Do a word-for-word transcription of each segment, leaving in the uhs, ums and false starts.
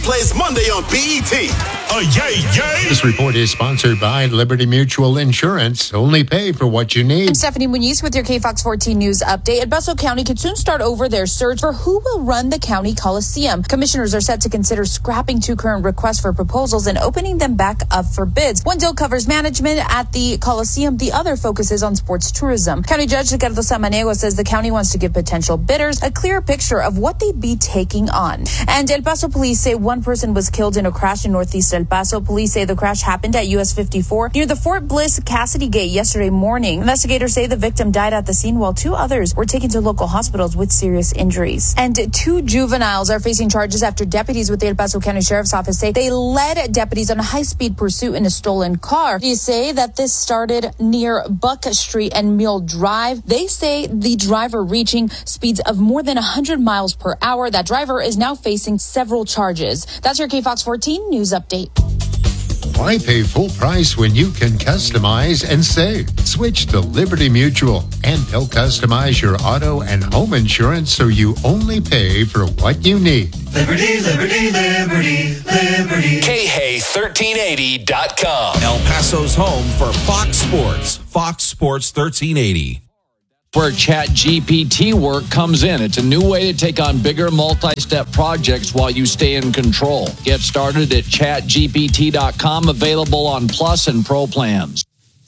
Plays Monday on B E T. Uh, yay, yay. This report is sponsored by Liberty Mutual Insurance. Only pay for what you need. I'm Stephanie Muniz with your K Fox fourteen News update. El Paso County could soon start over their search for who will run the county coliseum. Commissioners are set to consider scrapping two current requests for proposals and opening them back up for bids. One deal covers management at the coliseum. The other focuses on sports tourism. County Judge Ricardo Samaniego says the county wants to give potential bidders a clear picture of what they'd be taking on. And El Paso police say one person was killed in a crash in northeast El Paso. Police say the crash happened at U S fifty-four near the Fort Bliss Cassidy Gate yesterday morning. Investigators say the victim died at the scene while two others were taken to local hospitals with serious injuries. And two juveniles are facing charges after deputies with the El Paso County Sheriff's Office say they led deputies on a high-speed pursuit in a stolen car. They say that this started near Buck Street and Mule Drive. They say the driver reaching speeds of more than one hundred miles per hour. That driver is now facing several charges. That's your K Fox fourteen News Update. Why pay full price when you can customize and save? Switch to Liberty Mutual, and they'll customize your auto and home insurance so you only pay for what you need. Liberty, Liberty, Liberty, Liberty. K H A thirteen eighty dot com. El Paso's home for Fox Sports. Fox Sports thirteen eighty. Where Chat G P T work comes in. It's a new way to take on bigger multi-step projects while you stay in control. Get started at chat G P T dot com, available on Plus and Pro plans.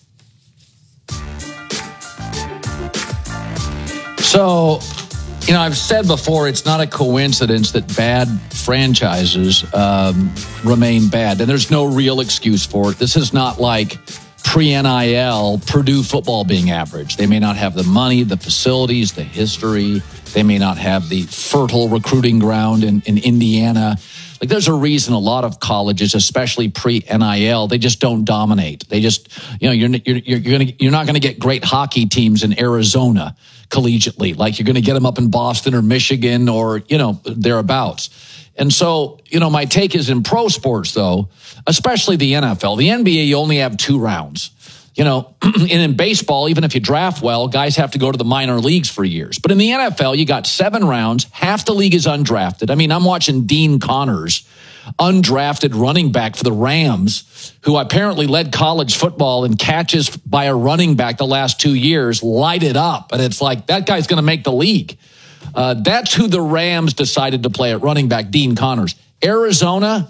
So, you know, I've said before, it's not a coincidence that bad franchises um, remain bad, and there's no real excuse for it. This is not like pre-N I L Purdue football being average. They may not have the money, the facilities, the history. They may not have the fertile recruiting ground in, in Indiana. Like, there's a reason a lot of colleges, especially pre-N I L, they just don't dominate. They just, you know, you're you're you're gonna you're not going to get great hockey teams in Arizona collegiately, like you're going to get them up in Boston or Michigan or, you know, thereabouts. And so, you know, my take is in pro sports, though, especially the N F L, the N B A, you only have two rounds. You know, and in baseball, even if you draft well, guys have to go to the minor leagues for years. But in the N F L, you got seven rounds. Half the league is undrafted. I mean, I'm watching Dean Connors, undrafted running back for the Rams, who apparently led college football in catches by a running back the last two years, light it up. And it's like, that guy's going to make the league. Uh, that's who the Rams decided to play at running back, Dean Connors. Arizona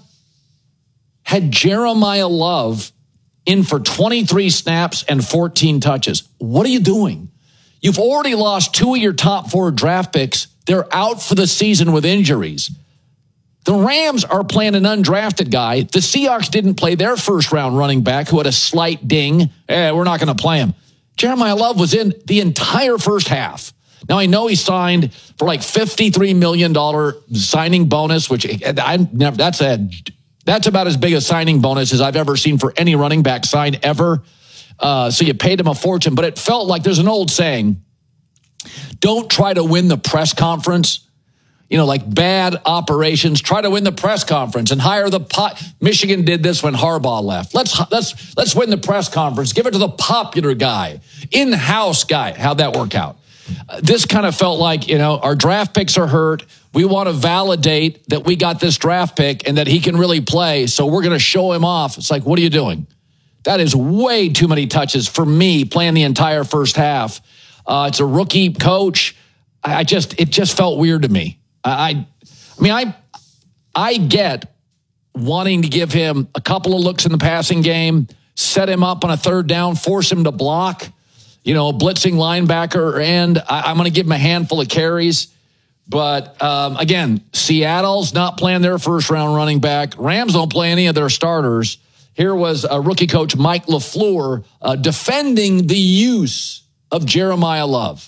had Jeremiah Love in for twenty-three snaps and fourteen touches. What are you doing? You've already lost two of your top four draft picks. They're out for the season with injuries. The Rams are playing an undrafted guy. The Seahawks didn't play their first-round running back who had a slight ding. Eh, we're not going to play him. Jeremiah Love was in the entire first half. Now, I know he signed for like fifty-three million dollars signing bonus, which I never, that's a, that's about as big a signing bonus as I've ever seen for any running back sign ever. Uh, so you paid him a fortune, but it felt like there's an old saying, don't try to win the press conference. You know, like bad operations, try to win the press conference and hire the pot. Michigan did this when Harbaugh left. Let's let's let's win the press conference. Give it to the popular guy, in-house guy. How'd that work out? Uh, this kind of felt like, you know, our draft picks are hurt. We want to validate that we got this draft pick and that he can really play. So we're going to show him off. It's like, what are you doing? That is way too many touches for me playing the entire first half. Uh, it's a rookie coach. I, I just, it just felt weird to me. I, I mean, I, I get wanting to give him a couple of looks in the passing game, set him up on a third down, force him to block, you know, blitzing linebacker, and I, I'm going to give him a handful of carries. But um, again, Seattle's not playing their first round running back. Rams don't play any of their starters. Here was a rookie coach, Mike LaFleur, uh, defending the use of Jeremiah Love.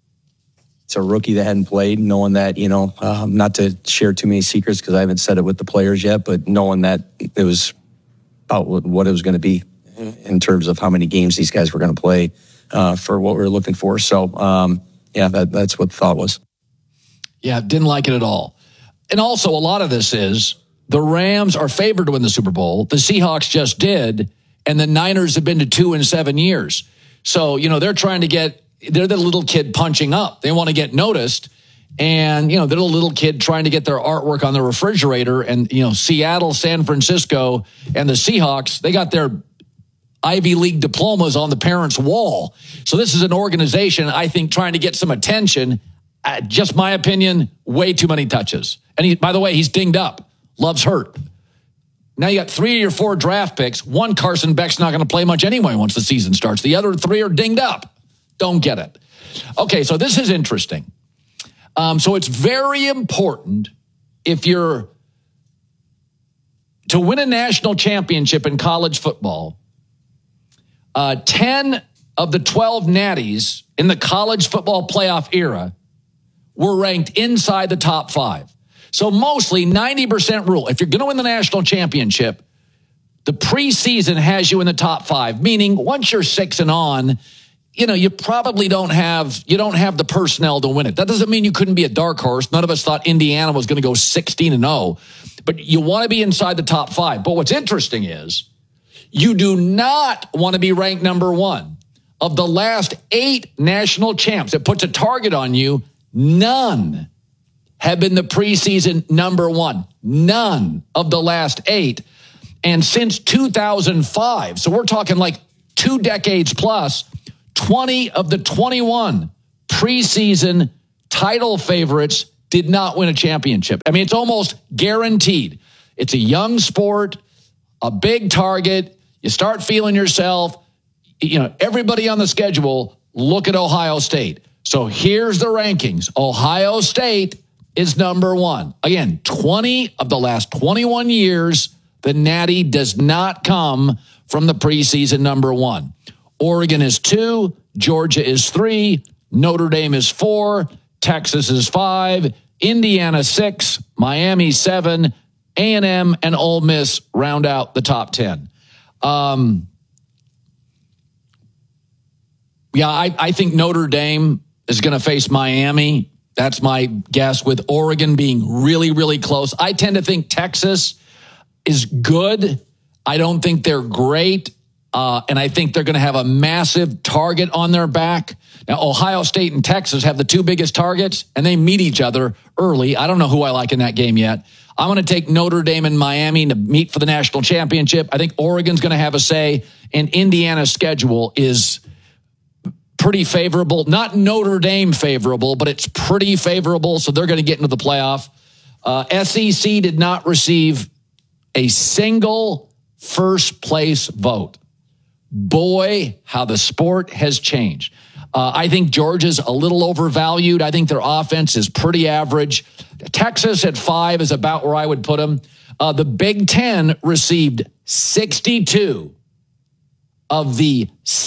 It's a rookie that hadn't played, knowing that, you know, um, not to share too many secrets because I haven't said it with the players yet, but knowing that it was about what it was going to be in terms of how many games these guys were going to play uh, for what we were looking for. So, um, yeah, that, that's what the thought was. Yeah, didn't like it at all. And also, a lot of this is the Rams are favored to win the Super Bowl. The Seahawks just did, and the Niners have been to two in seven years. So, you know, they're trying to get, they're the little kid punching up. They want to get noticed. And, you know, they're a little kid trying to get their artwork on the refrigerator. And, you know, Seattle, San Francisco, and the Seahawks, they got their Ivy League diplomas on the parents' wall. So this is an organization, I think, trying to get some attention. Uh, just my opinion, way too many touches. And he, by the way, he's dinged up. Love's hurt. Now you got three of your four draft picks. One, Carson Beck's not going to play much anyway once the season starts. The other three are dinged up. Don't get it. Okay, so this is interesting. Um, so it's very important if you're to win a national championship in college football. Uh, ten of the twelve natties in the college football playoff era were ranked inside the top five. So mostly ninety percent rule. If you're going to win the national championship, the preseason has you in the top five, meaning once you're six and on, you know, you probably don't have, you don't have the personnel to win it. That doesn't mean you couldn't be a dark horse. None of us thought Indiana was going to go sixteen and oh, but you want to be inside the top five. But what's interesting is you do not want to be ranked number one. Of the last eight national champs, it puts a target on you. None have been the preseason number one. None of the last eight. And since two thousand five, so we're talking like two decades plus, twenty of the twenty-one preseason title favorites did not win a championship. I mean, it's almost guaranteed. It's a young sport, a big target. You start feeling yourself. You know, everybody on the schedule, look at Ohio State. So here's the rankings. Ohio State is number one. Again, twenty of the last twenty-one years, the Natty does not come from the preseason number one. Oregon is two, Georgia is three, Notre Dame is four, Texas is five, Indiana six, Miami seven, A and M and Ole Miss round out the top ten. Um, yeah, I, I think Notre Dame is going to face Miami. That's my guess, with Oregon being really, really close. I tend to think Texas is good. I don't think they're great. Uh, and I think they're going to have a massive target on their back. Now, Ohio State and Texas have the two biggest targets, and they meet each other early. I don't know who I like in that game yet. I'm going to take Notre Dame and Miami to meet for the national championship. I think Oregon's going to have a say, and Indiana's schedule is pretty favorable. Not Notre Dame favorable, but it's pretty favorable, so they're going to get into the playoff. Uh, S E C did not receive a single first place vote. Boy, how the sport has changed. Uh, I think Georgia's a little overvalued. I think their offense is pretty average. Texas at five is about where I would put them. Uh, the Big Ten received sixty-two of the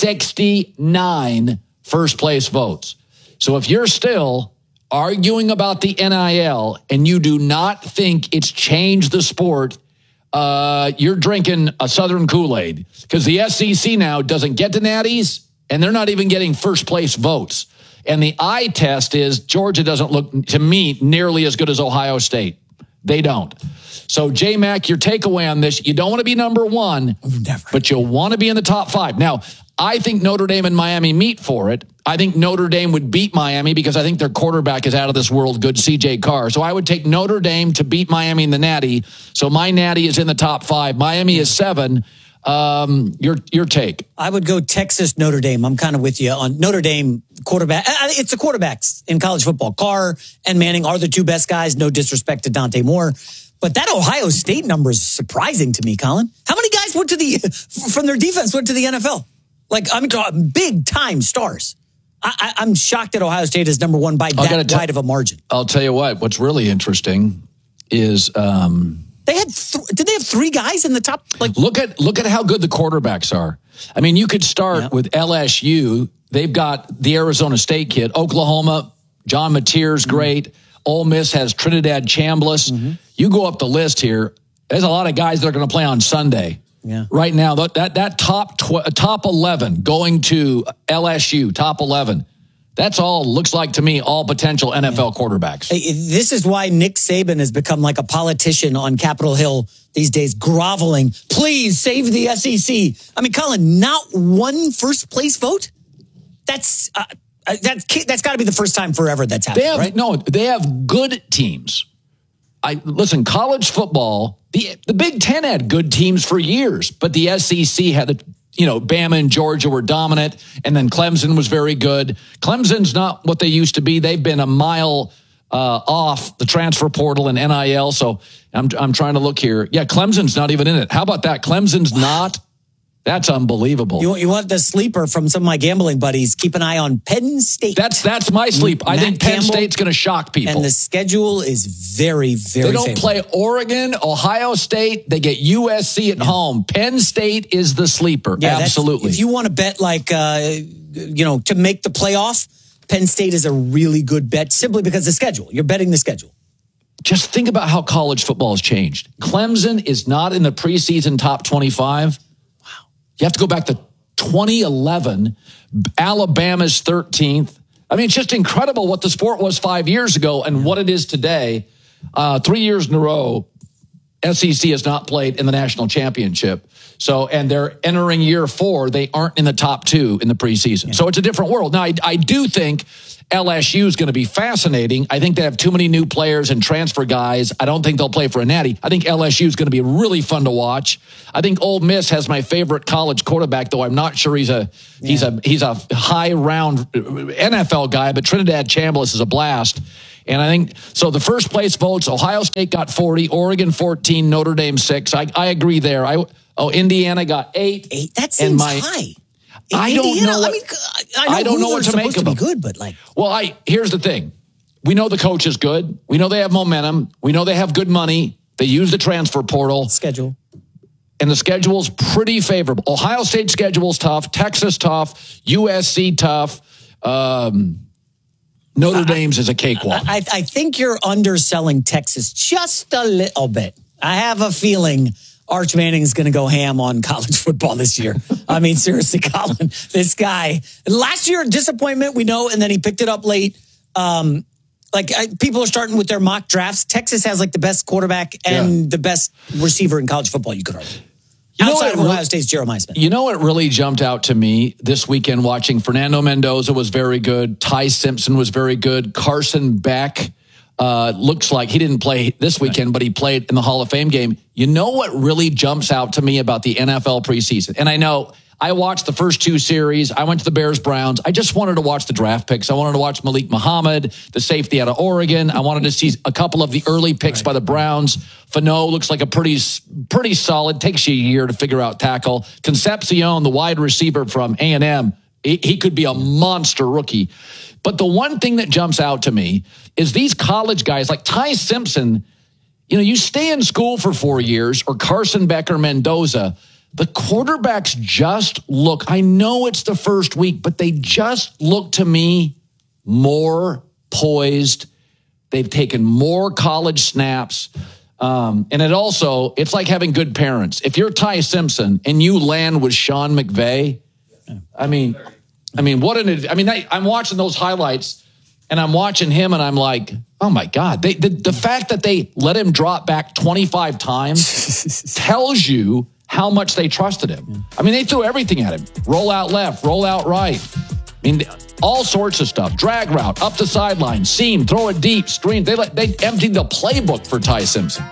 sixty-nine first place votes. So if you're still arguing about the N I L and you do not think it's changed the sport, uh, you're drinking a Southern Kool-Aid, because the S E C now doesn't get to natties, and they're not even getting first place votes. And the eye test is Georgia doesn't look, to me, nearly as good as Ohio State. They don't. So, J-Mac, your takeaway on this, you don't want to be number one, Never. but you want to be in the top five. Now, I think Notre Dame and Miami meet for it. I think Notre Dame would beat Miami because I think their quarterback is out of this world good, C J Carr. So I would take Notre Dame to beat Miami in the Natty. So my Natty is in the top five. Miami is seven. Um, your your take? I would go Texas, Notre Dame. I'm kind of with you on Notre Dame quarterback. It's the quarterbacks in college football. Carr and Manning are the two best guys. No disrespect to Dante Moore. But that Ohio State number is surprising to me, Colin. How many guys went to the, from their defense, went to the N F L? Like, I'm talking big time stars. I, I, I'm shocked that Ohio State is number one by that wide of a margin. I'll tell you what, what's really interesting is, um, they had, th- did they have three guys in the top? Like, look at, look at how good the quarterbacks are. I mean, you could start yeah. with L S U. They've got the Arizona State kid. Oklahoma, John Mateer's great. Mm-hmm. Ole Miss has Trinidad Chambliss. Mm-hmm. You go up the list here. There's a lot of guys that are going to play on Sunday. Yeah. Right now, that that top tw- top eleven going to L S U, top eleven. That's all looks like to me all potential N F L yeah. quarterbacks. This is why Nick Saban has become like a politician on Capitol Hill these days, groveling. Please save the S E C. I mean, Colin, not one first place vote. That's uh, Uh, that, that's got to be the first time forever that's happened, they have, right? No, they have good teams. I listen, college football, the the Big Ten had good teams for years, but the S E C had the, you know, Bama and Georgia were dominant, and then Clemson was very good. Clemson's not what they used to be. They've been a mile uh, off the transfer portal and N I L. So I'm I'm trying to look here. Yeah, Clemson's not even in it. How about that? Clemson's wow. not. That's unbelievable. You, you want the sleeper from some of my gambling buddies? Keep an eye on Penn State. That's that's my sleep. I Matt think Penn Campbell, State's going to shock people. And the schedule is very, very They don't favorable. play Oregon, Ohio State. They get U S C at yeah. home. Penn State is the sleeper. Yeah, absolutely. If you want to bet like, uh, you know, to make the playoff, Penn State is a really good bet simply because of the schedule. You're betting the schedule. Just think about how college football has changed. Clemson is not in the preseason top twenty-five. You have to go back to twenty eleven. Alabama's thirteenth. I mean, it's just incredible what the sport was five years ago and what it is today. Uh, three years in a row, S E C has not played in the national championship. So, and they're entering year four. They aren't in the top two in the preseason. Yeah. So it's a different world. Now, I, I do think L S U is going to be fascinating. I think they have too many new players and transfer guys. I don't think they'll play for a natty. I think L S U is going to be really fun to watch. I think Ole Miss has my favorite college quarterback, though I'm not sure he's a yeah. he's a he's a high round N F L guy. But Trinidad Chambliss is a blast. And I think so. The first place votes: Ohio State got forty, Oregon fourteen, Notre Dame six. I I agree there. I oh Indiana got eight. Eight. That seems my, high. I Indiana, don't know. What, I mean, I, know I don't know what to make of them. Be good, but like, well, I here's the thing: we know the coach is good. We know they have momentum. We know they have good money. They use the transfer portal schedule, and the schedule's pretty favorable. Ohio State schedule's tough. Texas tough. U S C tough. Um, Notre Dame's is a cakewalk. I, I think you're underselling Texas just a little bit. I have a feeling Arch Manning's going to go ham on college football this year. I mean, seriously, Colin, this guy. Last year, disappointment, we know, and then he picked it up late. Um, like, I, people are starting with their mock drafts. Texas has, like, the best quarterback and yeah. the best receiver in college football, you could argue. You Outside of really, Ohio State's Jeremiah Smith. You know what really jumped out to me this weekend watching? Fernando Mendoza was very good. Ty Simpson was very good. Carson Beck uh, looks like he didn't play this weekend, but he played in the Hall of Fame game. You know what really jumps out to me about the N F L preseason? And I know I watched the first two series. I went to the Bears-Browns. I just wanted to watch the draft picks. I wanted to watch Malik Muhammad, the safety out of Oregon. I wanted to see a couple of the early picks right. by the Browns. Fano looks like a pretty pretty solid. Takes you a year to figure out tackle. Concepcion, the wide receiver from A and M, he, he could be a monster rookie. But the one thing that jumps out to me is these college guys like Ty Simpson. You know, you stay in school for four years, or Carson Beck or Mendoza. The quarterbacks just look, I know it's the first week, but they just look to me more poised. They've taken more college snaps. Um, and it also, it's like having good parents. If you're Ty Simpson and you land with Sean McVay, I mean, I mean, what an, I mean, I, I'm watching those highlights and I'm watching him and I'm like, oh my God, they, the, the fact that they let him drop back twenty-five times tells you how much they trusted him. I mean, they threw everything at him. Roll out left, roll out right. I mean, all sorts of stuff. Drag route, up the sideline, seam, throw it deep, screen. They let, they emptied the playbook for Ty Simpson.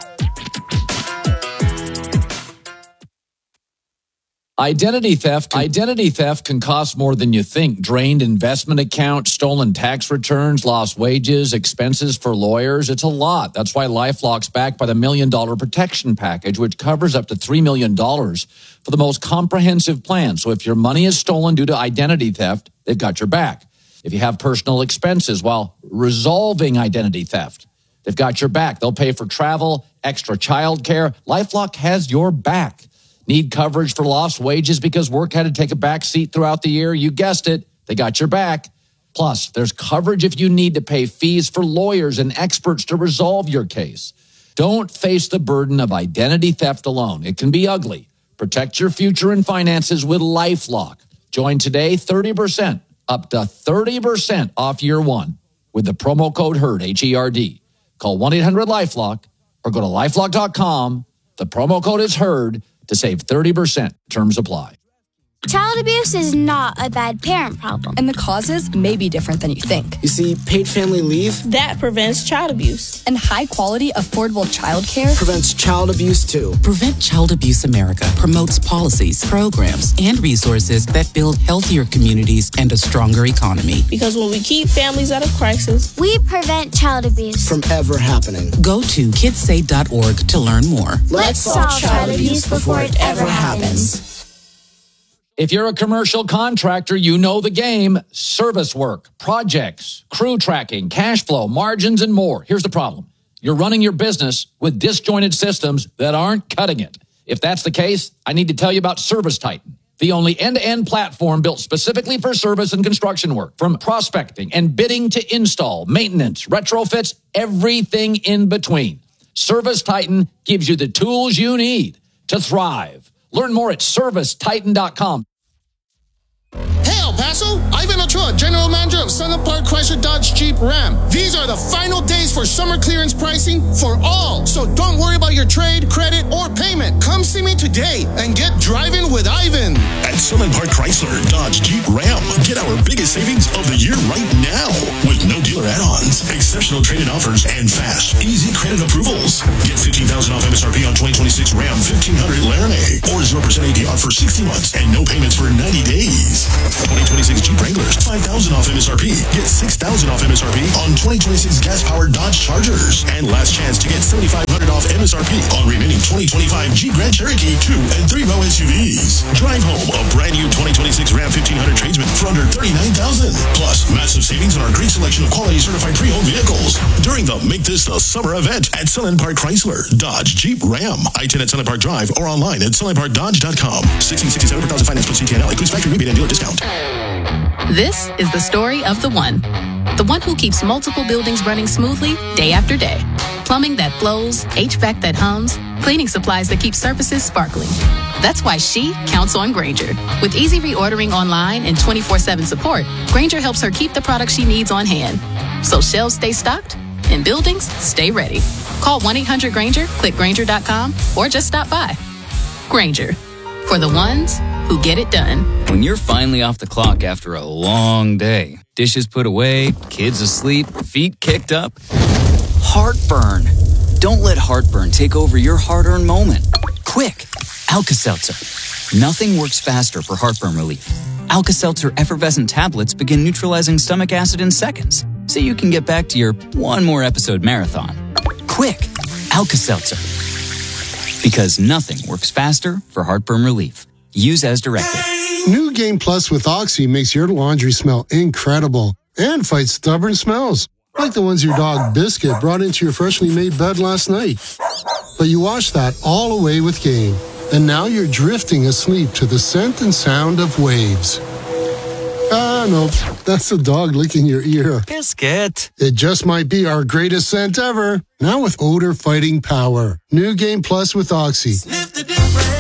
Identity theft. Identity theft can cost more than you think. Drained investment accounts, stolen tax returns, lost wages, expenses for lawyers. It's a lot. That's why LifeLock's backed by the Million Dollar Protection Package, which covers up to three million dollars for the most comprehensive plan. So if your money is stolen due to identity theft, they've got your back. If you have personal expenses while resolving identity theft, they've got your back. They'll pay for travel, extra childcare. LifeLock has your back. Need coverage for lost wages because work had to take a back seat throughout the year? You guessed it. They got your back. Plus, there's coverage if you need to pay fees for lawyers and experts to resolve your case. Don't face the burden of identity theft alone. It can be ugly. Protect your future and finances with LifeLock. Join today, thirty percent, up to thirty percent off year one with the promo code HERD, H E R D. Call one eight hundred LifeLock or go to LifeLock dot com. The promo code is HERD to save thirty percent. Terms apply. Child abuse is not a bad parent problem. And the causes may be different than you think. You see, paid family leave, that prevents child abuse. And high-quality, affordable child care prevents child abuse, too. Prevent Child Abuse America promotes policies, programs, and resources that build healthier communities and a stronger economy. Because when we keep families out of crisis, we prevent child abuse from ever happening. Go to kids say dot org to learn more. Let's, Let's solve child abuse before it ever happens. If you're a commercial contractor, you know the game. Service work, projects, crew tracking, cash flow, margins, and more. Here's the problem. You're running your business with disjointed systems that aren't cutting it. If that's the case, I need to tell you about Service Titan, the only end-to-end platform built specifically for service and construction work. From prospecting and bidding to install, maintenance, retrofits, everything in between. Service Titan gives you the tools you need to thrive. Learn more at service titan dot com. Hey, El Paso, Ivan Ochoa, General Manager of Sunland Park Chrysler Dodge Jeep Ram. These are the final days for summer clearance pricing for all. So don't worry about your trade, credit, or payment. Come see me today and get driving with Ivan. At Sunland Park Chrysler Dodge Jeep Ram, get our biggest savings of the year right now with no dealer add-ons, exceptional trade-in offers, and fast, easy credit approvals. Get fifteen thousand dollars off M S R P on twenty twenty-six Ram fifteen hundred Laramie or zero percent A P R for sixty months and no payments for ninety days. twenty twenty-six Jeep Wranglers, five thousand dollars off M S R P. Get six thousand dollars off M S R P on twenty twenty-six gas-powered Dodge Chargers. And last chance to get seventy-five hundred dollars off M S R P on remaining twenty twenty-five Jeep Grand Cherokee two and three row S U Vs. Drive home a brand new twenty twenty-six Ram fifteen hundred Tradesman for under thirty-nine thousand dollars. Plus, massive savings on our great selection of quality certified pre-owned vehicles during the Make This the Summer event at Sunland Park Chrysler Dodge Jeep Ram. I ten at Sunland Park Drive or online at sunland park dodge dot com. sixteen sixty-seven per thousand finance plus C T N L includes factory rebate and dealer discount. This is the story of the one. The one who keeps multiple buildings running smoothly day after day. Plumbing that flows, H V A C that hums, cleaning supplies that keep surfaces sparkling. That's why she counts on Grainger. With easy reordering online and twenty-four seven support, Grainger helps her keep the products she needs on hand. So shelves stay stocked and buildings stay ready. Call one eight hundred Grainger, click Grainger dot com, or just stop by. Grainger, for the ones who get it done. When you're finally off the clock after a long day, dishes put away, kids asleep, feet kicked up, heartburn. Don't let heartburn take over your hard-earned moment. Quick, Alka-Seltzer. Nothing works faster for heartburn relief. Alka-Seltzer effervescent tablets begin neutralizing stomach acid in seconds, so you can get back to your one more episode marathon. Quick, Alka-Seltzer. Because nothing works faster for heartburn relief. Use as directed. New Game Plus with Oxy makes your laundry smell incredible and fights stubborn smells, like the ones your dog Biscuit brought into your freshly made bed last night. But you washed that all away with Game, and now you're drifting asleep to the scent and sound of waves. Ah, no, that's the dog licking your ear. Biscuit. It just might be our greatest scent ever. Now with odor fighting power. New Game Plus with Oxy. Sniff the difference.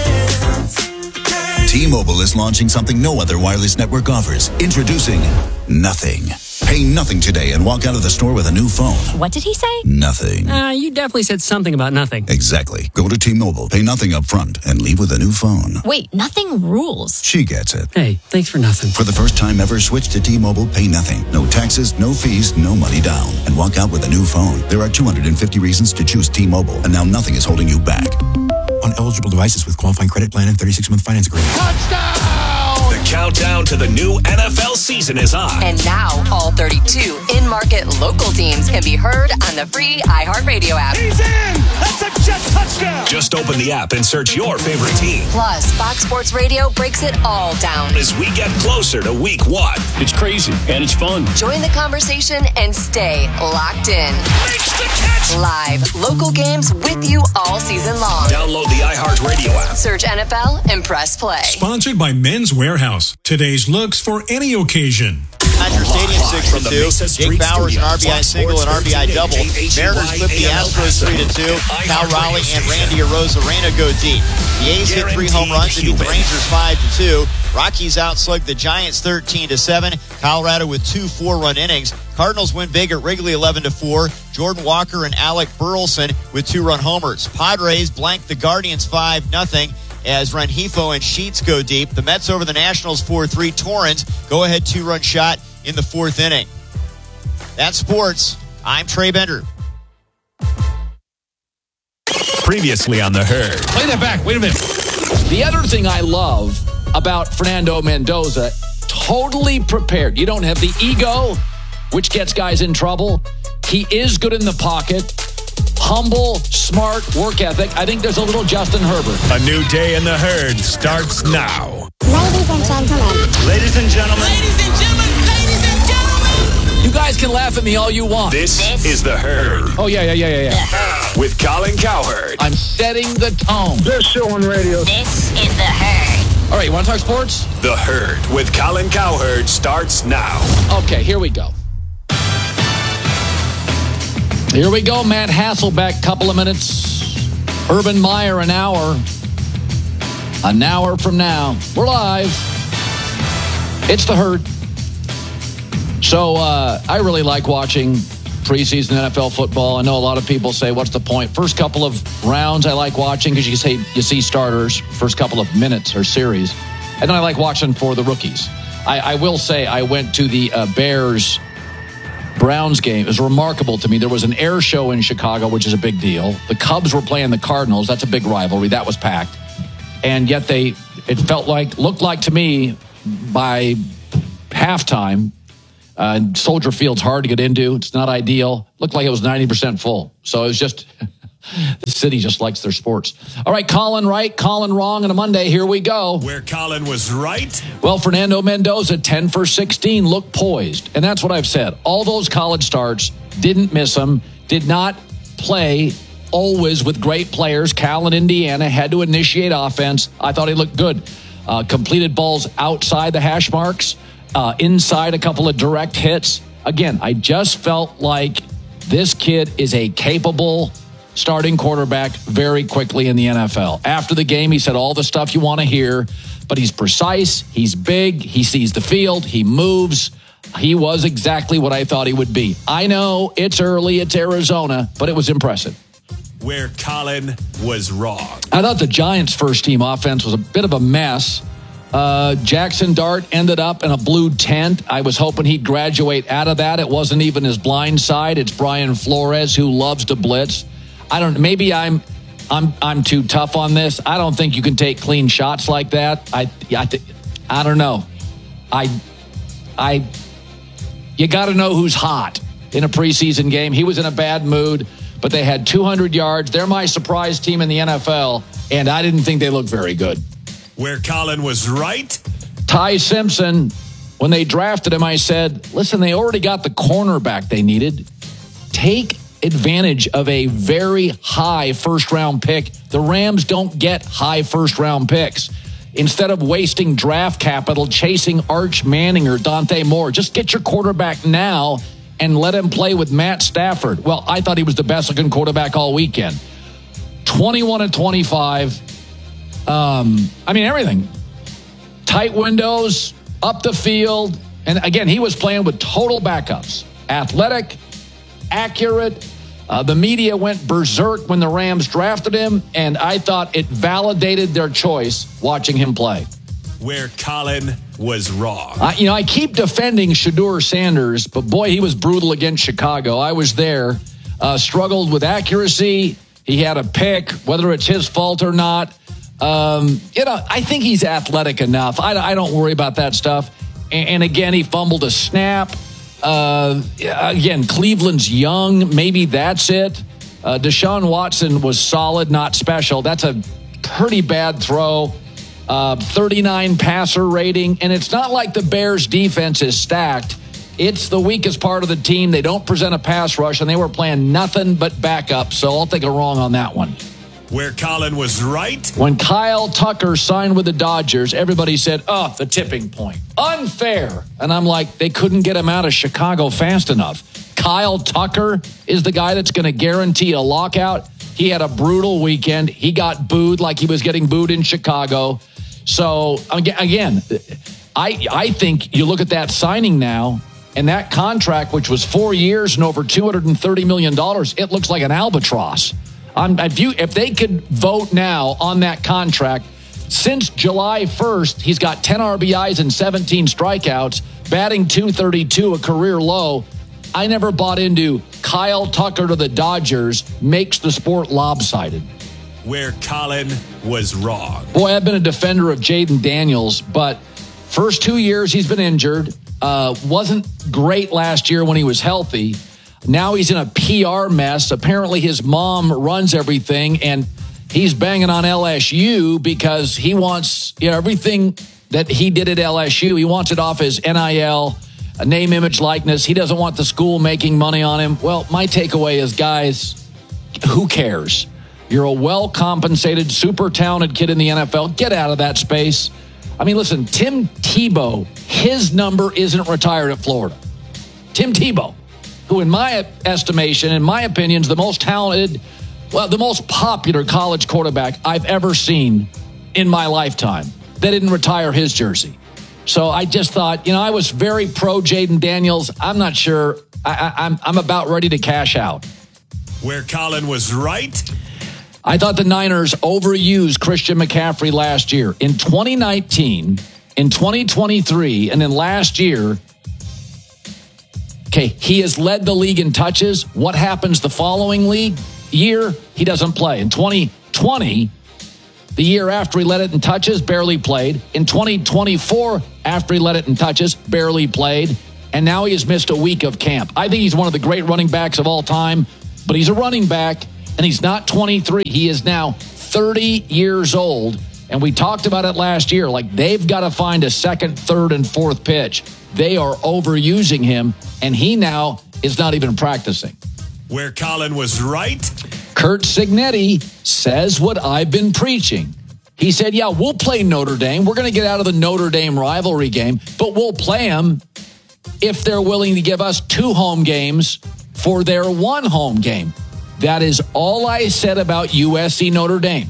T-Mobile is launching something no other wireless network offers. Introducing Nothing. Pay nothing today and walk out of the store with a new phone. What did he say? Nothing. Uh, you definitely said something about nothing. Exactly. Go to T-Mobile, pay nothing up front, and leave with a new phone. Wait, nothing rules. She gets it. Hey, thanks for nothing. For the first time ever, switch to T-Mobile, pay nothing. No taxes, no fees, no money down. And walk out with a new phone. There are two hundred fifty reasons to choose T-Mobile, and now nothing is holding you back. On eligible devices with qualifying credit plan and thirty-six month finance agreement. Touchdown! The countdown to the new N F L season is on. And now all thirty-two in-market local teams can be heard on the free iHeartRadio app. He's in! That's a jet touchdown! Just open the app and search your favorite team. Plus, Fox Sports Radio breaks it all down as we get closer to week one. It's crazy and it's fun. Join the conversation and stay locked in. Makes the catch! Live local games with you all season long. Download the iHeartRadio app. Search N F L and press play. Sponsored by Men's Warehouse. Today's looks for any occasion. Dodger Stadium six to two. Jake Bowers an R B I single and R B I double. Mariners flip the Astros three to two. Cal Raleigh and Randy Arozarena go deep. The A's hit three home runs to beat the Rangers five to two. Rockies outslugged the Giants thirteen to seven. Colorado with two four-run innings. Cardinals win big at Wrigley eleven to four. Jordan Walker and Alec Burleson with two-run homers. Padres blanked the Guardians five nothing. as Rengifo and Sheets go deep. The Mets over the Nationals four three. Torrens go-ahead two-run shot in the fourth inning. That's sports. I'm Trey Bender. Previously on The Herd. Play that back. Wait a minute. The other thing I love about Fernando Mendoza, totally prepared. You don't have the ego, which gets guys in trouble. He is good in the pocket. Humble, smart, work ethic. I think there's a little Justin Herbert. A new day in The Herd starts now. Ladies and gentlemen. Ladies and gentlemen. Ladies and gentlemen. Ladies and gentlemen. You guys can laugh at me all you want. This, this is The Herd. Oh, yeah, yeah, yeah, yeah, yeah. With Colin Cowherd. I'm setting the tone. Best show on radio. This is The Herd. All right, you want to talk sports? The Herd with Colin Cowherd starts now. Okay, here we go. Here we go. Matt Hasselbeck, couple of minutes. Urban Meyer, an hour. An hour from now. We're live. It's The Herd. So uh, I really like watching preseason N F L football. I know a lot of people say, what's the point? First couple of rounds I like watching because you say you see starters, first couple of minutes or series. And then I like watching for the rookies. I, I will say I went to the uh, Bears Browns game. It was remarkable to me. There was an air show in Chicago, which is a big deal. The Cubs were playing the Cardinals. That's a big rivalry. That was packed. And yet they, it felt like, looked like to me by halftime, uh, Soldier Field's hard to get into. It's not ideal. Looked like it was ninety percent full. So it was just, the city just likes their sports. All right, Colin right, Colin wrong on a Monday. Here we go. Where Colin was right. Well, Fernando Mendoza, ten for sixteen, looked poised. And that's what I've said. All those college starts, didn't miss them, did not play always with great players. Cal and Indiana had to initiate offense. I thought he looked good. Uh, completed balls outside the hash marks, uh, inside a couple of direct hits. Again, I just felt like this kid is a capable starting quarterback very quickly in the N F L. After the game, he said all the stuff you want to hear, but he's precise, he's big, he sees the field, he moves. He was exactly what I thought he would be. I know it's early, it's Arizona, but it was impressive. Where Colin was wrong. I thought the Giants' first team offense was a bit of a mess. Uh, Jackson Dart ended up in a blue tent. I was hoping he'd graduate out of that. It wasn't even his blind side. It's Brian Flores who loves to blitz. I don't. Maybe I'm, I'm, I'm too tough on this. I don't think you can take clean shots like that. I, I, I don't know. I, I, you got to know who's hot in a preseason game. He was in a bad mood, but they had two hundred yards. They're my surprise team in the N F L, and I didn't think they looked very good. Where Colin was right. Ty Simpson, when they drafted him, I said, listen, they already got the cornerback they needed. Take advantage of a very high first-round pick. The Rams don't get high first-round picks. Instead of wasting draft capital chasing Arch Manning or Dante Moore, just get your quarterback now and let him play with Matt Stafford. Well, I thought he was the best-looking quarterback all weekend. twenty-one and twenty-five. Um, I mean, everything. Tight windows, up the field. And again, he was playing with total backups. Athletic, accurate. Uh, the media went berserk when the Rams drafted him, and I thought it validated their choice watching him play. Where Colin was wrong. Uh, you know, I keep defending Shedeur Sanders, but boy, he was brutal against Chicago. I was there. Uh, struggled with accuracy. He had a pick, whether it's his fault or not. Um, you know, I think he's athletic enough. I, I don't worry about that stuff. And, and again, he fumbled a snap. Uh, again, Cleveland's young. Maybe that's it. Uh, Deshaun Watson was solid, not special. That's a pretty bad throw. Uh, thirty-nine passer rating. And it's not like the Bears defense is stacked. It's the weakest part of the team. They don't present a pass rush, and they were playing nothing but backup. So I'll take a wrong on that one. Where Colin was right. When Kyle Tucker signed with the Dodgers, everybody said, oh, the tipping point. Unfair. And I'm like, they couldn't get him out of Chicago fast enough. Kyle Tucker is the guy that's going to guarantee a lockout. He had a brutal weekend. He got booed like he was getting booed in Chicago. So, again, I, I think you look at that signing now, and that contract, which was four years and over two hundred thirty million dollars, it looks like an albatross. Um, if, you, if they could vote now on that contract, Since July first, he's got ten R B Is and seventeen strikeouts, batting two thirty-two, a career low. I never bought into Kyle Tucker to the Dodgers makes the sport lopsided. Where Colin was wrong. Boy, I've been a defender of Jaden Daniels, but first two years he's been injured. Uh, wasn't great last year when he was healthy. Now he's in a P R mess. Apparently his mom runs everything, and he's banging on L S U because he wants, you know, everything that he did at L S U. He wants it off his N I L, a name, image, likeness. He doesn't want the school making money on him. Well, my takeaway is, guys, who cares? You're a well-compensated, super talented kid in the N F L. Get out of that space. I mean, listen, Tim Tebow, his number isn't retired at Florida. Tim Tebow, who in my estimation, in my opinion, is the most talented, well, the most popular college quarterback I've ever seen in my lifetime. They didn't retire his jersey. So I just thought, you know, I was very pro Jaden Daniels. I'm not sure. I, I, I'm, I'm about ready to cash out. Where Colin was right. I thought the Niners overused Christian McCaffrey last year. In twenty nineteen, in twenty twenty-three, and then last year, okay, he has led the league in touches. What happens the following league year? He doesn't play. In twenty twenty, the year after he led it in touches, barely played. In twenty twenty-four, after he led it in touches, barely played. And now he has missed a week of camp. I think he's one of the great running backs of all time, but he's a running back. And he's not twenty-three. He is now thirty years old. And we talked about it last year. Like, they've got to find a second, third, and fourth pitch. They are overusing him, and he now is not even practicing. Where Colin was right. Curt Cignetti says what I've been preaching. He said, yeah, we'll play Notre Dame. We're going to get out of the Notre Dame rivalry game, but we'll play them if they're willing to give us two home games for their one home game. That is all I said about U S C Notre Dame.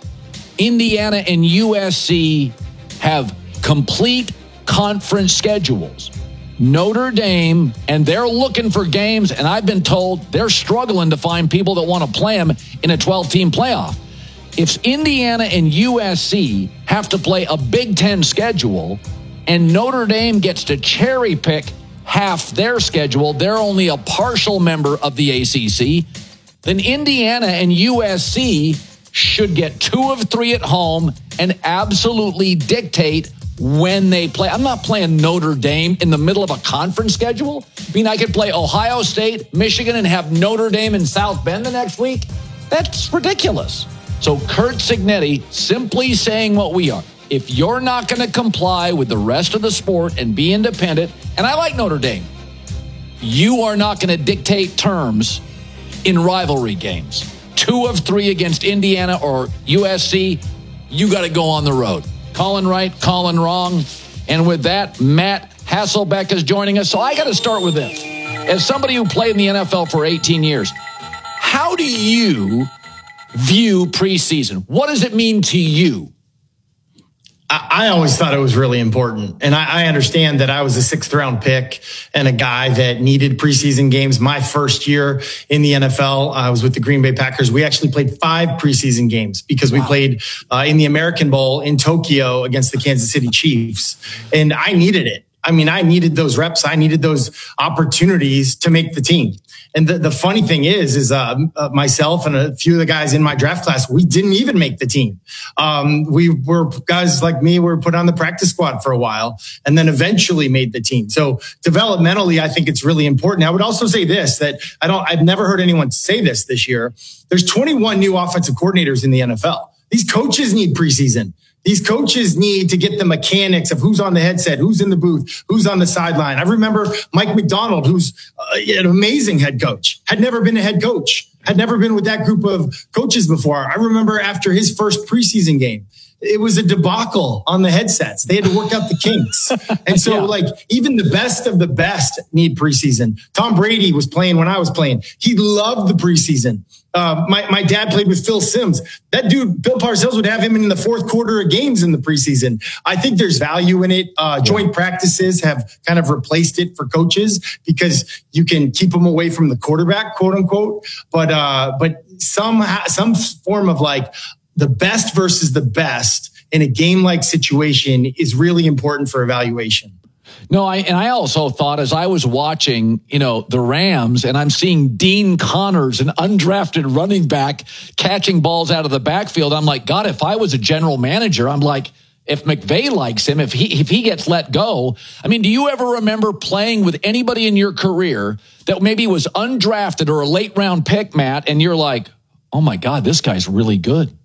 Indiana and U S C have complete conference schedules. Notre Dame, and they're looking for games, and I've been told they're struggling to find people that want to play them in a twelve-team playoff. If Indiana and U S C have to play a Big Ten schedule, and Notre Dame gets to cherry pick half their schedule, they're only a partial member of the A C C, then Indiana and U S C should get two of three at home and absolutely dictate when they play. I'm not playing Notre Dame in the middle of a conference schedule. I mean, I could play Ohio State, Michigan, and have Notre Dame in South Bend the next week. That's ridiculous. So Curt Cignetti simply saying what we are. If you're not going to comply with the rest of the sport and be independent, and I like Notre Dame, you are not going to dictate terms in rivalry games. Two of three against Indiana or U S C, you got to go on the road. Colin right, Colin wrong. And with that, Matt Hasselbeck is joining us. So I got to start with this. As somebody who played in the N F L for eighteen years, how do you view preseason? What does it mean to you? I always thought it was really important. And I, I understand that I was a sixth round pick and a guy that needed preseason games. My first year in the N F L, I was with the Green Bay Packers. We actually played five preseason games because we wow. played uh, in the American Bowl in Tokyo against the Kansas City Chiefs. And I needed it. I mean, I needed those reps. I needed those opportunities to make the team. And the, the funny thing is, is uh, uh, myself and a few of the guys in my draft class, we didn't even make the team. Um, we were guys like me were put on the practice squad for a while and then eventually made the team. So developmentally, I think it's really important. I would also say this, that I don't, I've never heard anyone say this this year. There's twenty-one new offensive coordinators in the N F L. These coaches need preseason. These coaches need to get the mechanics of who's on the headset, who's in the booth, who's on the sideline. I remember Mike McDonald, who's uh, an amazing head coach, had never been a head coach, had never been with that group of coaches before. I remember after his first preseason game, it was a debacle on the headsets. They had to work out the kinks. And so, yeah. like, even the best of the best need preseason. Tom Brady was playing when I was playing. He loved the preseason. Uh, my, my dad played with Phil Simms. That dude, Bill Parcells, would have him in the fourth quarter of games in the preseason. I think there's value in it. Uh, joint practices have kind of replaced it for coaches because you can keep them away from the quarterback, quote unquote. But, uh, but some, some form of like the best versus the best in a game-like situation is really important for evaluation. No, I and I also thought as I was watching, you know, the Rams, and I'm seeing Dean Connors, an undrafted running back, catching balls out of the backfield. I'm like, God, if I was a general manager, I'm like, if McVay likes him, if he if he gets let go. I mean, do you ever remember playing with anybody in your career that maybe was undrafted or a late round pick, Matt, and you're like, oh my God, this guy's really good?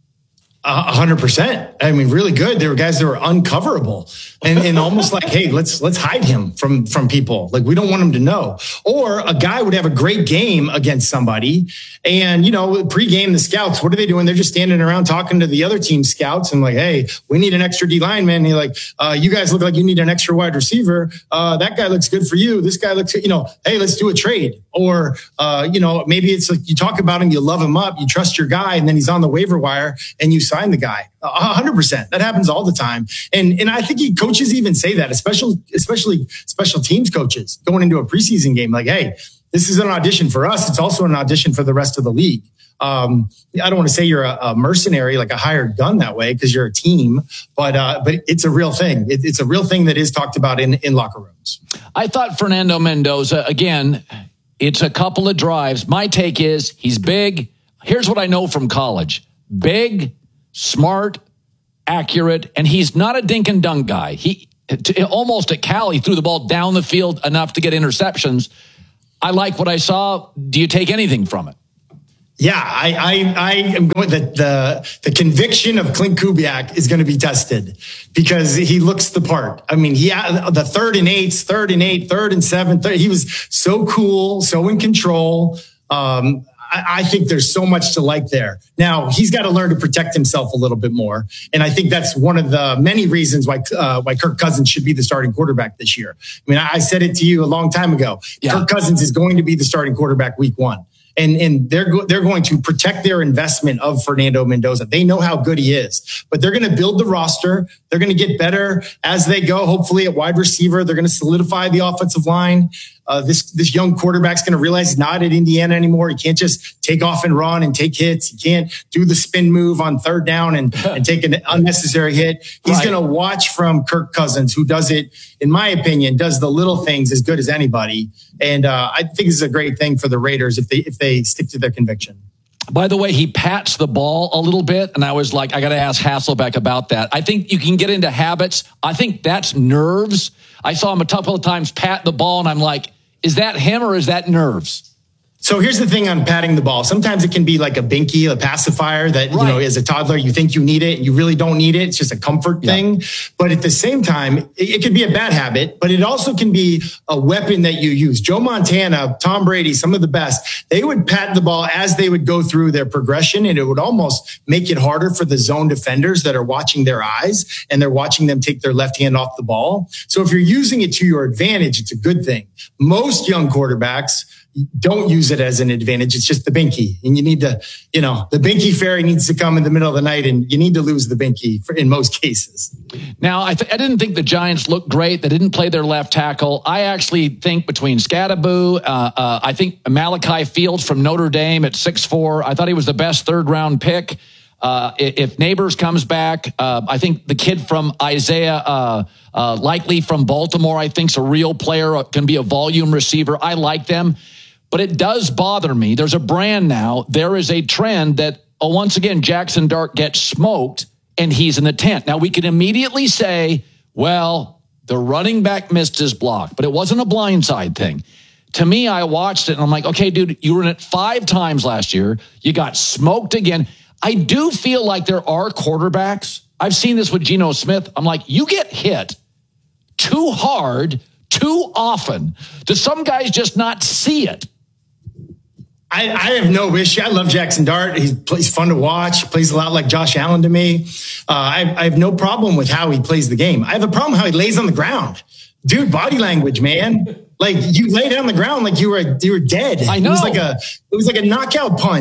A hundred percent. I mean, really good. There were guys that were uncoverable and, and almost like, hey, let's, let's hide him from, from people. Like, we don't want him to know. Or a guy would have a great game against somebody. And, you know, pregame, the scouts, what are they doing? They're just standing around talking to the other team scouts and like, hey, we need an extra D lineman. And you're like, uh, you guys look like you need an extra wide receiver. Uh, that guy looks good for you. This guy looks, you know, hey, let's do a trade. Or, uh, you know, maybe it's like you talk about him, you love him up, you trust your guy, and then he's on the waiver wire and you sign the guy. A hundred percent. That happens all the time. And, and I think he, coaches even say that, especially, especially special teams coaches going into a preseason game. Like, hey, this is an audition for us. It's also an audition for the rest of the league. Um, I don't want to say you're a, a mercenary, like a hired gun that way, because you're a team, but, uh, but it's a real thing. It, it's a real thing that is talked about in, in locker rooms. I thought Fernando Mendoza, again, it's a couple of drives. My take is he's big. Here's what I know from college. Big, smart, accurate, and he's not a dink and dunk guy. He to, almost at Cal, he threw the ball down the field enough to get interceptions. I like what I saw. Do you take anything from it? Yeah, I, I, I am going. The, the the conviction of Clint Kubiak is going to be tested because he looks the part. I mean, he the third and eights, third and eight, third and seven. Third, he was so cool, so in control. Um, I, I think there's so much to like there. Now he's got to learn to protect himself a little bit more, and I think that's one of the many reasons why uh, why Kirk Cousins should be the starting quarterback this year. I mean, I, I said it to you a long time ago. Yeah. Kirk Cousins is going to be the starting quarterback week one. And, and they're, go, they're going to protect their investment of Fernando Mendoza. They know how good he is, but they're going to build the roster. They're going to get better as they go. Hopefully at wide receiver, they're going to solidify the offensive line. Uh, this, this young quarterback's going to realize he's not at Indiana anymore. He can't just take off and run and take hits. He can't do the spin move on third down and, and take an unnecessary hit. He's right. going to watch from Kirk Cousins, who does it, in my opinion, does the little things as good as anybody. And uh, I think this is a great thing for the Raiders if they if they stick to their conviction. By the way, he pats the ball a little bit, and I was like, I got to ask Hasselbeck about that. I think you can get into habits. I think that's nerves. I saw him a couple of times pat the ball, and I'm like, is that him or is that nerves? So here's the thing on patting the ball. Sometimes it can be like a binky, a pacifier that, right. you know, as a toddler, you think you need it. You really don't need it. It's just a comfort yeah. thing. But at the same time, it, it could be a bad habit, but it also can be a weapon that you use. Joe Montana, Tom Brady, some of the best, they would pat the ball as they would go through their progression, and it would almost make it harder for the zone defenders that are watching their eyes and they're watching them take their left hand off the ball. So if you're using it to your advantage, it's a good thing. Most young quarterbacks don't use it as an advantage. It's just the binky. And you need to, you know, the binky fairy needs to come in the middle of the night, and you need to lose the binky for, in most cases. Now, I, th- I didn't think the Giants looked great. They didn't play their left tackle. I actually think between Scadaboo, uh, uh, I think Malachi Fields from Notre Dame at six foot four, I thought he was the best third round pick. Uh, if Neighbors comes back, uh, I think the kid from Isaiah, uh, uh, likely from Baltimore, I think's a real player, can be a volume receiver. I like them. But it does bother me. There's a brand now. There is a trend that, oh, once again, Jackson Dart gets smoked and he's in the tent. Now, we can immediately say, well, the running back missed his block, but it wasn't a blindside thing. To me, I watched it and I'm like, okay, dude, you were in it five times last year. You got smoked again. I do feel like there are quarterbacks. I've seen this with Geno Smith. I'm like, you get hit too hard, too often. Do some guys just not see it? I, I have no issue. I love Jackson Dart. He's, he's fun to watch. Plays a lot like Josh Allen to me. Uh, I, I have no problem with how he plays the game. I have a problem how he lays on the ground. Dude, body language, man. Like, you lay down on the ground like you were you were dead. I know. It was like a it was like a knockout punch.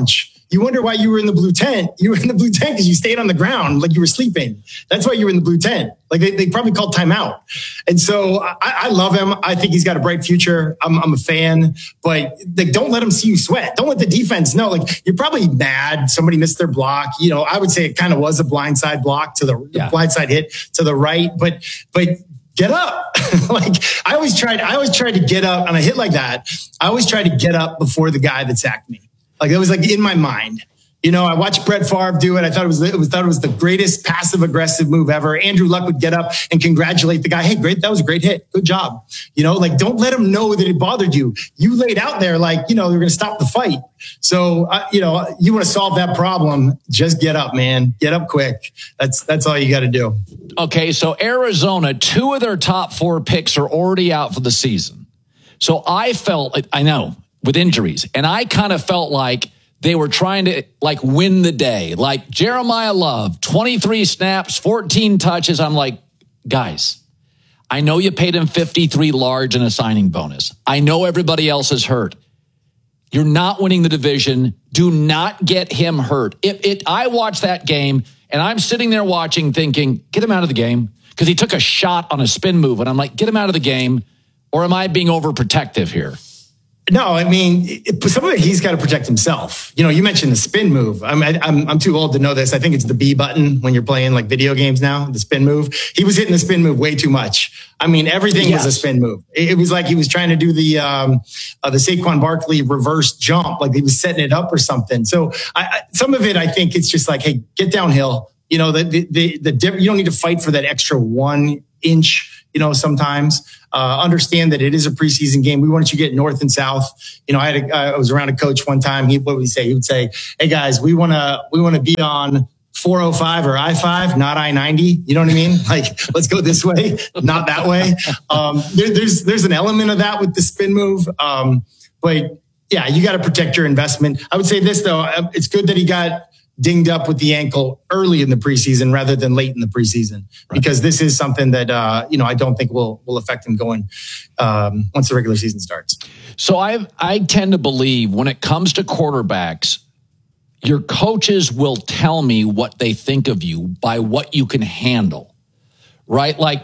You wonder why you were in the blue tent. You were in the blue tent because you stayed on the ground like you were sleeping. That's why you were in the blue tent. Like they, they probably called timeout. And so I, I love him. I think he's got a bright future. I'm, I'm a fan, but like, don't let him see you sweat. Don't let the defense know. Like you're probably mad. Somebody missed their block. You know, I would say it kind of was a blindside block to the yeah. blindside hit to the right, but, but get up. Like I always tried, I always tried to get up and I hit like that. I always tried to get up before the guy that sacked me. Like it was like in my mind. You know, I watched Brett Favre do it. I thought it was, it was thought it was the greatest passive aggressive move ever. Andrew Luck would get up and congratulate the guy. Hey, great. That was a great hit. Good job. You know, like don't let him know that it bothered you. You laid out there like, you know, they're going to stop the fight. So, uh, you know, you want to solve that problem. Just get up, man. Get up quick. That's, that's all you got to do. Okay. So Arizona, two of their top four picks are already out for the season. So I felt, I know, with injuries, and I kind of felt like they were trying to like win the day. Like Jeremiah Love, twenty-three snaps, fourteen touches. I'm like, guys, I know you paid him fifty-three large in a signing bonus. I know everybody else is hurt. You're not winning the division. Do not get him hurt. If it, I watched that game and I'm sitting there watching thinking, get him out of the game because he took a shot on a spin move. And I'm like, get him out of the game. Or am I being overprotective here? No, I mean, it, some of it he's got to protect himself. You know, you mentioned the spin move. I'm, I'm I'm too old to know this. I think it's the B button when you're playing like video games now, the spin move. He was hitting the spin move way too much. I mean, everything yes. was a spin move. It, it was like he was trying to do the um, uh, the Saquon Barkley reverse jump, like he was setting it up or something. So I, I, some of it, I think it's just like, hey, get downhill. You know, the the the, the diff- you don't need to fight for that extra one inch. You know, sometimes uh, understand that it is a preseason game. We want you to get north and south. You know, I had a, I was around a coach one time. He what would he say? He would say, "Hey guys, we want to we want to be on four oh five or I five, not I ninety." You know what I mean? Like, let's go this way, not that way. Um, there, there's there's an element of that with the spin move, um, but yeah, you got to protect your investment. I would say this though, it's good that he got dinged up with the ankle early in the preseason rather than late in the preseason, right. Because this is something that, uh, you know, I don't think will, will affect him going, um, once the regular season starts. So I, I tend to believe when it comes to quarterbacks, your coaches will tell me what they think of you by what you can handle, right? Like,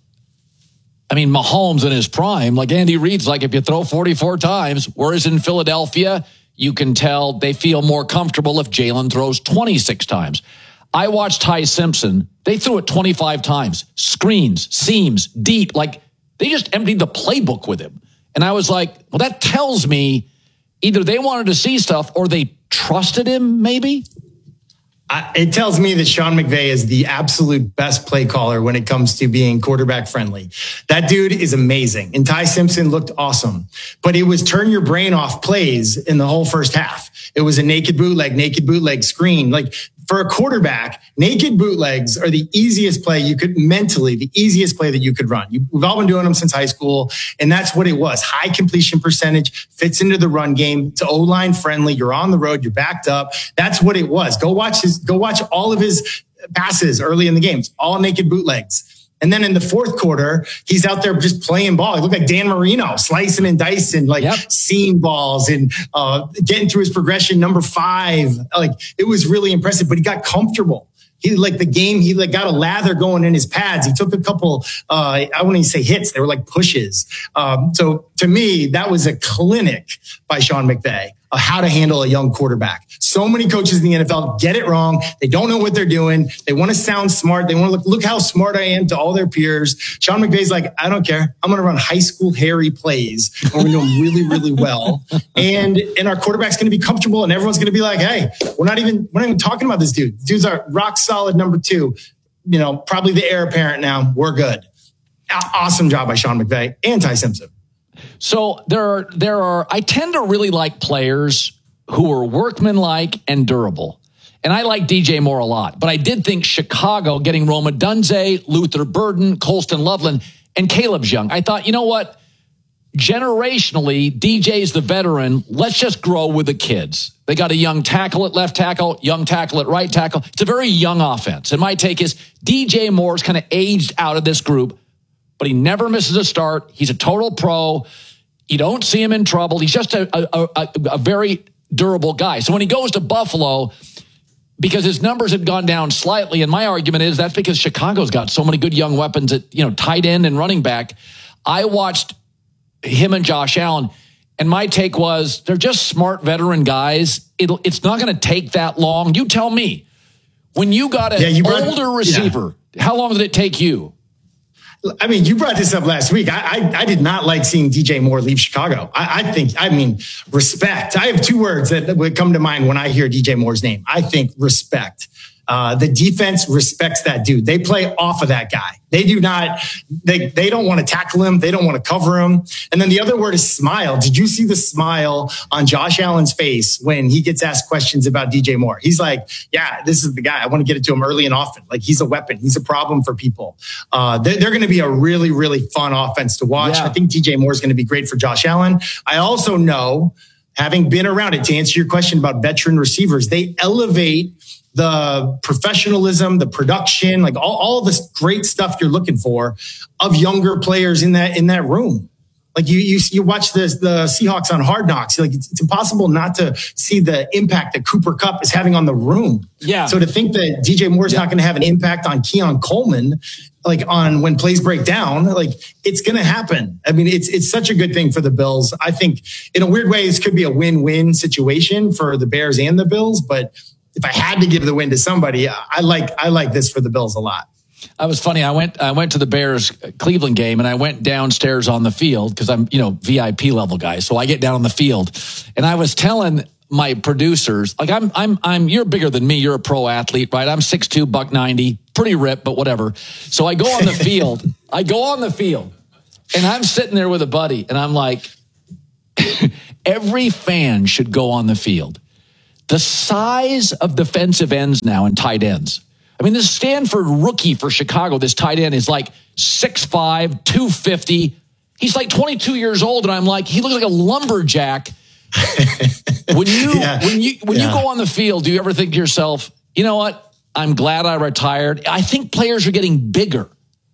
I mean, Mahomes in his prime, like Andy Reid's like, if you throw forty-four times, whereas in Philadelphia, you can tell they feel more comfortable if Jalen throws twenty-six times. I watched Ty Simpson. They threw it twenty-five times. Screens, seams, deep. Like, they just emptied the playbook with him. And I was like, well, that tells me either they wanted to see stuff or they trusted him, maybe? I, it tells me that Sean McVay is the absolute best play caller when it comes to being quarterback friendly. That dude is amazing. And Ty Simpson looked awesome, but it was turn your brain off plays in the whole first half. It was a naked bootleg, naked bootleg screen. Like for a quarterback, naked bootlegs are the easiest play you could mentally, the easiest play that you could run. You, we've all been doing them since high school. And that's what it was. High completion percentage, fits into the run game. It's O-line friendly. You're on the road. You're backed up. That's what it was. Go watch his, go watch all of his passes early in the games, all naked bootlegs. And then in the fourth quarter, he's out there just playing ball. He looked like Dan Marino, slicing and dicing, like yep. seam balls and uh, getting through his progression number five. Like it was really impressive, but he got comfortable. He like the game, he like got a lather going in his pads. He took a couple, uh, I wouldn't even say hits. They were like pushes. Um, so to me, that was a clinic by Sean McVay of how to handle a young quarterback. So many coaches in the N F L get it wrong. They don't know what they're doing. They want to sound smart. They want to look, look how smart I am to all their peers. Sean McVay's like, I don't care. I'm going to run high school Harry plays. And we're going to do them really, really well. And, and our quarterback's going to be comfortable and everyone's going to be like, hey, we're not even, we're not even talking about this dude. Dude's our rock solid number two, you know, probably the heir apparent now. We're good. Awesome job by Sean McVay and Ty Simpson. So there are, there are, I tend to really like players who are workmanlike and durable. And I like D J Moore a lot, but I did think Chicago getting Rome Odunze, Luther Burden, Colston Loveland, and Caleb's young. I thought, you know what? Generationally, D J's the veteran. Let's just grow with the kids. They got a young tackle at left tackle, young tackle at right tackle. It's a very young offense. And my take is D J Moore's kind of aged out of this group, but he never misses a start. He's a total pro. You don't see him in trouble. He's just a, a, a, a very durable guy. So when he goes to Buffalo, because his numbers had gone down slightly, and my argument is that's because Chicago's got so many good young weapons at, you know, tight end and running back. I watched him and Josh Allen, and my take was they're just smart veteran guys. It'll, it's not going to take that long. You tell me. When you got an yeah, you brought, older receiver, yeah. how long did it take you? I mean, you brought this up last week. I, I, I did not like seeing D J Moore leave Chicago. I, I think, I mean, respect. I have two words that would come to mind when I hear D J Moore's name. I think respect. Uh, the defense respects that dude. They play off of that guy. They do not, they, they don't want to tackle him. They don't want to cover him. And then the other word is smile. Did you see the smile on Josh Allen's face when he gets asked questions about D J Moore? He's like, yeah, this is the guy. I want to get it to him early and often. Like, he's a weapon. He's a problem for people. Uh, they're, they're going to be a really, really fun offense to watch. Yeah. I think D J Moore is going to be great for Josh Allen. I also know, having been around it, to answer your question about veteran receivers, they elevate the professionalism, the production, like all, all this great stuff you're looking for of younger players in that, in that room. Like you, you, you watch this, the Seahawks on Hard Knocks. Like it's, it's impossible not to see the impact that Cooper Kupp is having on the room. Yeah. So to think that D J Moore is yeah. not going to have an impact on Keon Coleman, like on when plays break down, like it's going to happen. I mean, it's, it's such a good thing for the Bills. I think in a weird way, this could be a win-win situation for the Bears and the Bills, but if I had to give the win to somebody, I like I like this for the Bills a lot. I was funny. I went I went to the Bears Cleveland game, and I went downstairs on the field because I'm, you know, V I P level guy. So I get down on the field, and I was telling my producers, like I'm I'm I'm you're bigger than me. You're a pro athlete, right? I'm six two, buck ninety, pretty ripped, but whatever. So I go on the field. I go on the field, and I'm sitting there with a buddy, and I'm like, every fan should go on the field. The size of defensive ends now and tight ends. I mean, this Stanford rookie for Chicago, this tight end is like six five, two fifty. He's like twenty-two years old, and I'm like, he looks like a lumberjack. when you yeah. when you when yeah. you go on the field, do you ever think to yourself, you know what? I'm glad I retired. I think players are getting bigger.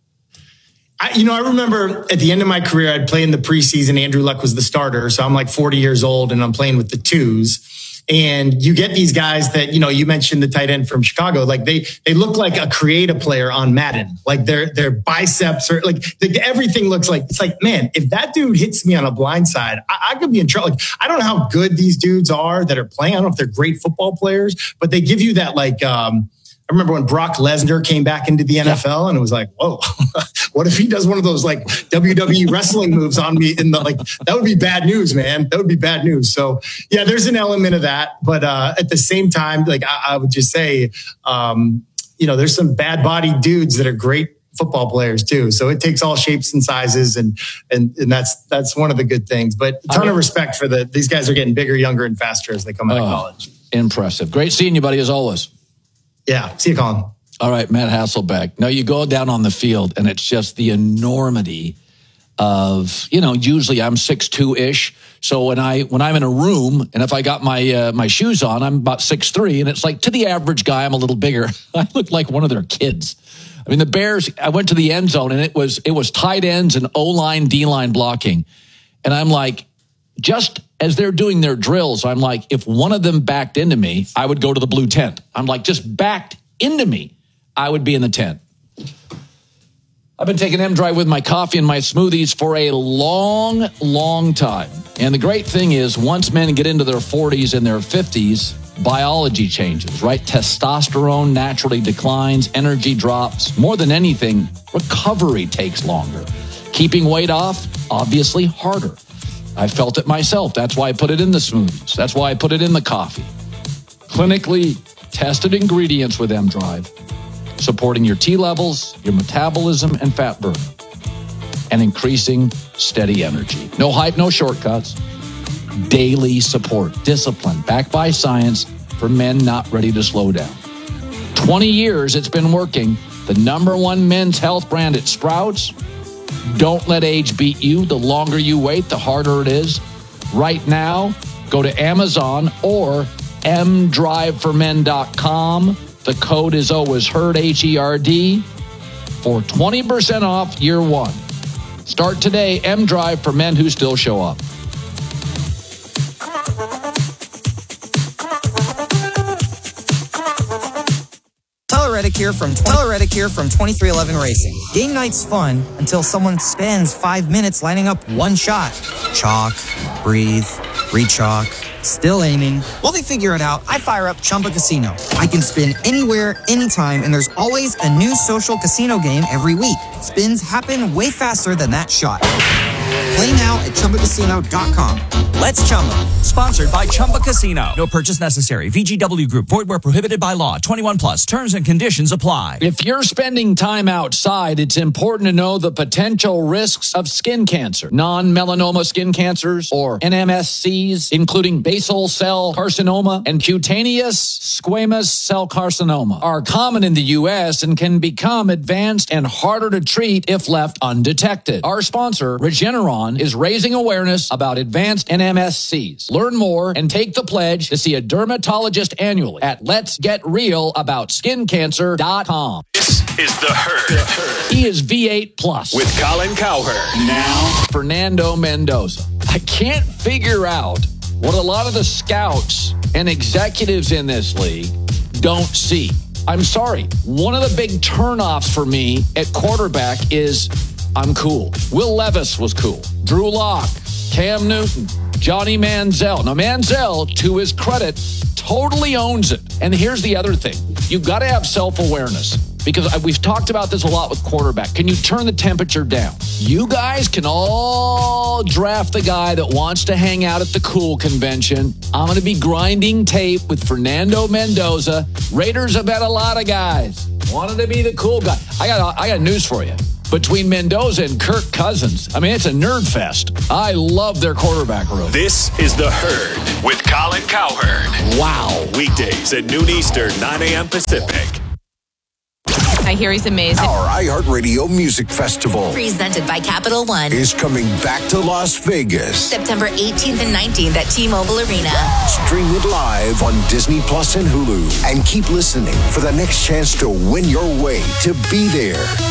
I, you know, I remember at the end of my career, I'd play in the preseason. Andrew Luck was the starter, so I'm like forty years old, and I'm playing with the twos. And you get these guys that, you know, you mentioned the tight end from Chicago, like they, they look like a creative player on Madden, like their, their biceps are like, like everything looks like, it's like, man, if that dude hits me on a blind side, I, I could be in trouble. Like, I don't know how good these dudes are that are playing. I don't know if they're great football players, but they give you that, like, um, I remember when Brock Lesnar came back into the N F L, and it was like, whoa, what if he does one of those like W W E wrestling moves on me in the, like, that would be bad news, man. That would be bad news. So yeah, there's an element of that. But uh, at the same time, like I, I would just say, um, you know, there's some bad bodied dudes that are great football players too. So it takes all shapes and sizes, and, and, and that's, that's one of the good things, but a ton I mean, of respect for the, these guys are getting bigger, younger, and faster as they come out oh, of college. Impressive. Great seeing you, buddy, as always. Yeah. See you, Colin. All right, Matt Hasselbeck. Now you go down on the field, and it's just the enormity of, you know, usually I'm six two-ish. So when I when I'm in a room, and if I got my uh, my shoes on, I'm about six three, and it's like to the average guy, I'm a little bigger. I look like one of their kids. I mean, the Bears, I went to the end zone, and it was it was tight ends and O-line, D-line blocking. And I'm like, just as they're doing their drills, I'm like, if one of them backed into me, I would go to the blue tent. I'm like, just backed into me, I would be in the tent. I've been taking M-Drive with my coffee and my smoothies for a long, long time. And the great thing is, once men get into their forties and their fifties, biology changes, right? Testosterone naturally declines, energy drops. More than anything, recovery takes longer. Keeping weight off, obviously harder. I felt it myself. That's why I put it in the smoothies. That's why I put it in the coffee. Clinically tested ingredients with M-Drive, supporting your T levels, your metabolism, and fat burn, and increasing steady energy. No hype, no shortcuts. Daily support, discipline, backed by science for men not ready to slow down. twenty years it's been working. The number one men's health brand at Sprouts. Don't let age beat you. The longer you wait, the harder it is. Right now, go to Amazon or m drive for men dot com. The code is always HERD, H E R D, for twenty percent off year one. Start today, M-Drive for men who still show up. Reddick here from Tyler Reddick here from twenty-three eleven Racing. Game night's fun until someone spends five minutes lining up one shot. Chalk, breathe, re-chalk, still aiming. While they figure it out, I fire up Chumba Casino. I can spin anywhere, anytime, and there's always a new social casino game every week. Spins happen way faster than that shot. Play now at Chumba Casino dot com. Let's Chumba. Sponsored by Chumba Casino. No purchase necessary. V G W Group. Void where prohibited by law. twenty-one plus. Terms and conditions apply. If you're spending time outside, it's important to know the potential risks of skin cancer. Non-melanoma skin cancers, or N M S Cs, including basal cell carcinoma and cutaneous squamous cell carcinoma, are common in the U S and can become advanced and harder to treat if left undetected. Our sponsor, Regeneron, is raising awareness about advanced N M S Cs. Learn more and take the pledge to see a dermatologist annually at lets get real about skin cancer dot com. This is The Herd. He is V eight plus. With Colin Cowherd. Now, Fernando Mendoza. I can't figure out what a lot of the scouts and executives in this league don't see. I'm sorry. One of the big turnoffs for me at quarterback is I'm cool. Will Levis was cool. Drew Lock, Cam Newton, Johnny Manziel. Now, Manziel, to his credit, totally owns it. And here's the other thing. You've got to have self-awareness, because we've talked about this a lot with quarterback. Can you turn the temperature down? You guys can all draft the guy that wants to hang out at the cool convention. I'm going to be grinding tape with Fernando Mendoza. Raiders have had a lot of guys. Wanted to be the cool guy. I got, I got news for you. Between Mendoza and Kirk Cousins, I mean, it's a nerd fest. I love their quarterback room. This is The Herd with Colin Cowherd. Wow. Weekdays at noon Eastern, nine a.m. Pacific. I hear he's amazing. Our iHeartRadio Music Festival, presented by Capital One, is coming back to Las Vegas. September eighteenth and nineteenth at T-Mobile Arena. Stream it live on Disney Plus and Hulu. And keep listening for the next chance to win your way to be there.